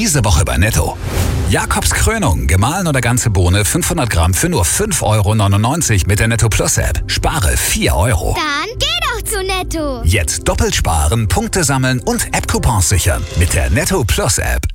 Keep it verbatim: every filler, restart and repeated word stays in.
Diese Woche bei Netto. Jakobs Krönung, gemahlen oder ganze Bohne fünfhundert Gramm für nur fünf Euro neunundneunzig mit der Netto Plus App. Spare vier Euro. Dann geh doch zu Netto. Jetzt doppelt sparen, Punkte sammeln und App-Coupons sichern mit der Netto Plus App.